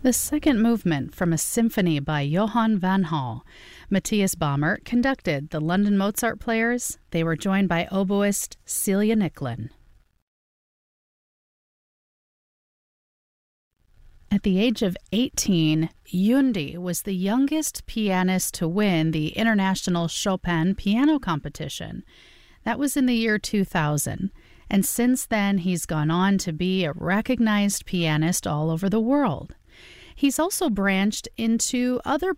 The second movement from a symphony by Johann van Hall. Matthias Baumert conducted the London Mozart Players. They were joined by oboist Celia Nicklin. At the age of 18, Yundi was the youngest pianist to win the International Chopin Piano Competition. That was in the year 2000, and since then he's gone on to be a recognized pianist all over the world. He's also branched into other